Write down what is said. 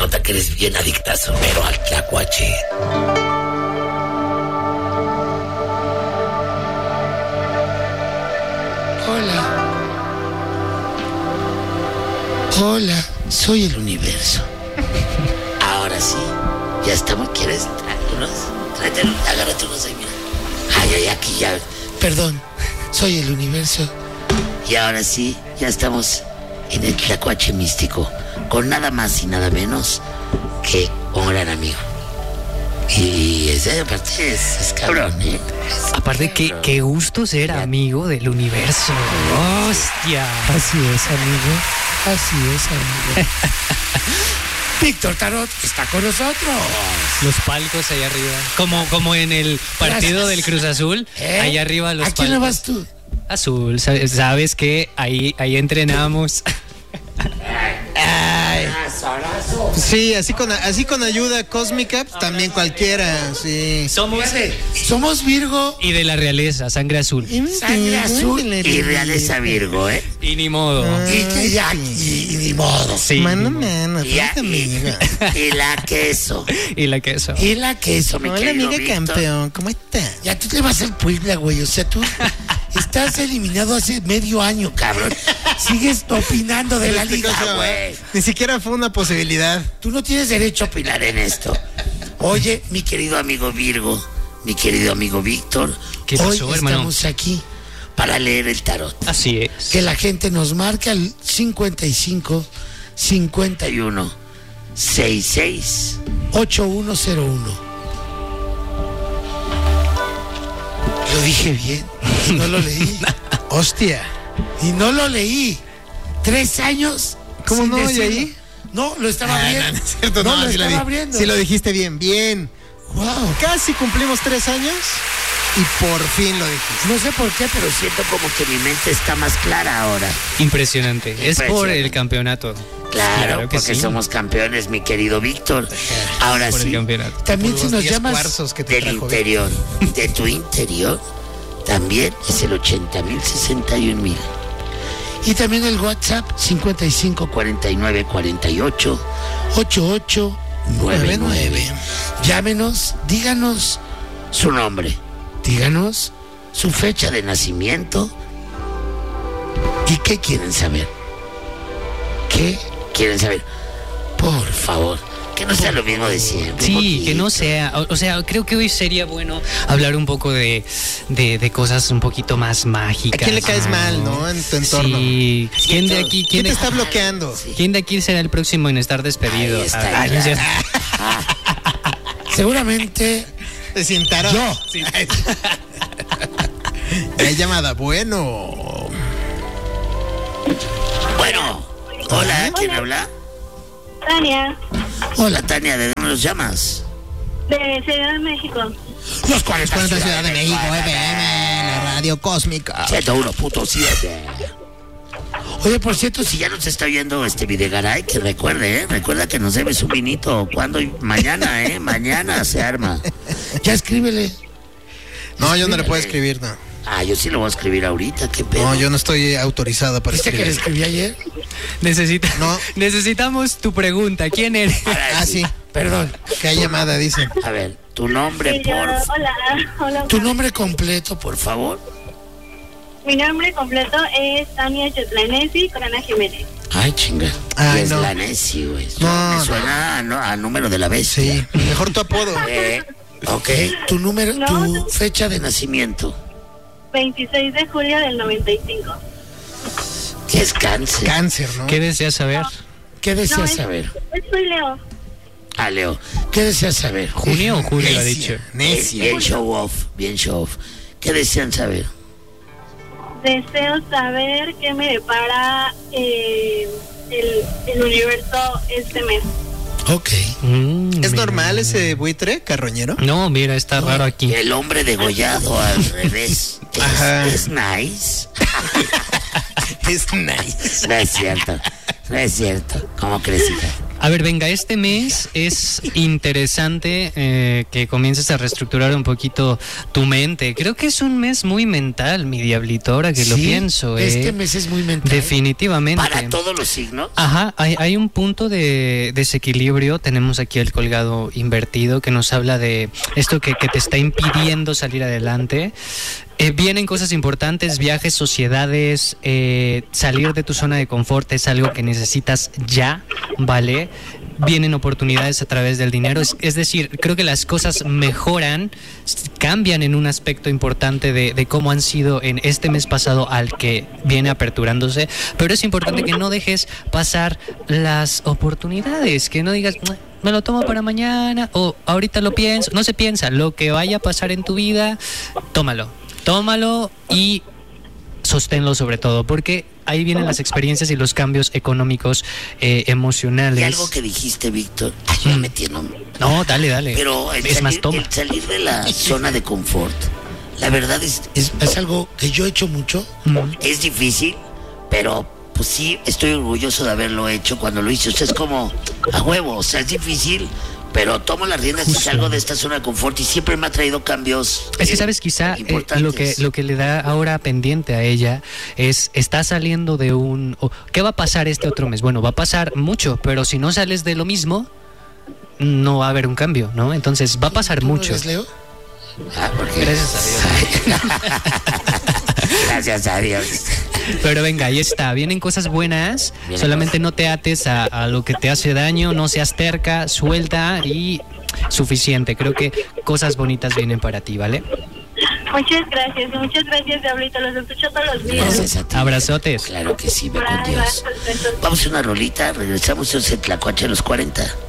nota que eres bien adictazo, pero al tlacuache. Hola, soy el universo. Ahora sí, ya estamos. ¿Quieres unos? Tráete, agárrate unos ahí, mira. Ay, aquí ya. Perdón, soy el universo. Y ahora sí, ya estamos en el tlacuache místico, con nada más y nada menos que un gran amigo. Y ese aparte es cabrón, ¿eh? Aparte, qué gusto ser amigo del universo. ¡Hostia! Así es, amigo. Así es, amigo. Víctor Tarot está con nosotros. Los palcos allá arriba. Como en el partido del Cruz Azul. Allá arriba los palcos. ¿A quién le vas tú? Azul. Sabes que ahí entrenamos. Ay. Sí, así con ayuda cósmica, pues, también cualquiera, sí. Somos Virgo. Y de la realeza, sangre azul. Sangre azul y realeza Virgo, ¿eh? Y ni modo. Y ni modo. Sí. Mano, Y la queso. Y la queso. Y la queso, mi hola, querido amiga Víctor. campeón, ¿cómo estás? Ya tú te vas al Puebla, güey. O sea, tú estás eliminado hace medio año, cabrón. Sigues opinando de la liga, güey. Ni siquiera fue una posibilidad. Tú no tienes derecho a opinar en esto. Oye, mi querido amigo Virgo, mi querido amigo Víctor, ¿qué pasó, hoy hermano? estamos aquí para leer el tarot. Así es. Que la gente nos marca al 55 51 66 8101. Lo dije bien, y no lo leí. Hostia. Y no lo leí. 3 años. ¿Cómo sin no? ¿Y decirlo. ahí? No, lo estaba abriendo. No, es cierto, No, lo sí estaba abriendo. Sí lo dijiste bien. Wow. Casi cumplimos 3 años y por fin lo dijiste. No sé por qué, pero siento como que mi mente está más clara ahora. Impresionante. Es por el campeonato. Claro, que porque sí. somos campeones, mi querido Víctor. Ahora Por el sí. campeonato. También Por si los nos 10 llamas cuarzos que te del trajo interior, de tu interior, también es el 80,000 61,000. Y también el WhatsApp 55 49 48 88 99. Llámenos, díganos su nombre, díganos su fecha de nacimiento y qué quieren saber. ¿Qué quieren saber? Por favor, que no sea lo mismo de siempre. Sí, que no sea, o sea, creo que hoy sería bueno hablar un poco de cosas un poquito más mágicas. ¿A quién le caes mal, no? En tu entorno. Sí. ¿Quién de aquí? ¿Quién te está bloqueando? Sí. ¿Quién de aquí será el próximo en estar despedido? Ahí está, Ah, no es cierto. Seguramente Te sientará. yo. Hay llamada, bueno. Bueno, hola, ¿quién habla? Tania, Hola, Tania, ¿de dónde nos llamas? de Ciudad de México. Los 40 Ciudad de México, FM, la radio cósmica. 101.7. Oye, por cierto, si ya nos está oyendo Videgaray, que recuerda que nos debes un vinito. ¿Cuándo? Mañana, mañana se arma. Ya escríbele. No, yo no le puedo escribir, no. Ah, yo sí lo voy a escribir ahorita, qué pedo. No, yo no estoy autorizado para ¿Viste que le escribir. escribí ayer? No. Necesitamos tu pregunta. ¿Quién eres? Ah, sí. Perdón. Que hay llamada, dice. A ver, tu nombre, Sí, yo- hola. Tu nombre completo, por favor. Mi nombre completo es Tania Chetlanesi Corona Jiménez. Ay, chinga. Ay, es no. la Nessie, güey. No, Me suena a número de la bestia. Sí, mejor tu apodo. Ok, tu número, No, tu no. fecha de nacimiento. 26 de julio del 95. ¿Qué es cáncer? Cáncer, ¿no? ¿Qué deseas saber? ¿Qué deseas No, saber? Soy Leo. Ah, Leo, ¿qué deseas saber? ¿Junio o julio lo ha Necia, dicho? necia. Bien show off, bien show off. ¿Qué desean saber? Deseo saber qué me depara el universo este mes. Ok. ¿Es Mira. normal ese buitre carroñero? No, mira, está raro aquí. El hombre degollado al revés. Ajá. Es nice. Es nice. No es cierto. No es cierto. ¿Cómo crees, hija? A ver, venga, este mes es interesante que comiences a reestructurar un poquito tu mente. Creo que es un mes muy mental, mi diablito, ahora que lo pienso. Este mes es muy mental. Definitivamente. Para todos los signos. Ajá, hay un punto de desequilibrio. Tenemos aquí el colgado invertido que nos habla de esto que te está impidiendo salir adelante. Vienen cosas importantes, viajes, sociedades, salir de tu zona de confort es algo que necesitas ya, ¿vale? Vienen oportunidades a través del dinero, es decir, creo que las cosas mejoran, cambian en un aspecto importante de cómo han sido en este mes pasado al que viene aperturándose, pero es importante que no dejes pasar las oportunidades, que no digas, me lo tomo para mañana o ahorita lo pienso, no se piensa, lo que vaya a pasar en tu vida, tómalo y sosténlo sobre todo, porque ahí vienen las experiencias y los cambios económicos, emocionales. Y algo que dijiste, Víctor, ayúdame, No, dale. Pero el salir de la zona de confort, la verdad es algo que yo he hecho mucho. Es difícil, pero pues sí, estoy orgulloso de haberlo hecho cuando lo hice. O sea, es como a huevo, o sea, es difícil, pero tomo las riendas y salgo de esta zona de confort y siempre me ha traído cambios. Es que sabes, quizá lo que le da ahora pendiente a ella es, está saliendo de ¿qué va a pasar este otro mes? Bueno, va a pasar mucho, pero si no sales de lo mismo, no va a haber un cambio, ¿no? Entonces va a pasar mucho. ¿No eres Leo? Porque... Gracias a Dios. Gracias a Dios. Pero venga, ahí está, vienen cosas buenas, solamente no te ates a lo que te hace daño, no seas terca, suelta y suficiente. Creo que cosas bonitas vienen para ti, ¿vale? Muchas gracias, Diablito, los escucho todos los días. Gracias a ti. Abrazotes. Claro que sí, ve con Dios. Vamos a una rolita, regresamos en Tlacuache a los 40.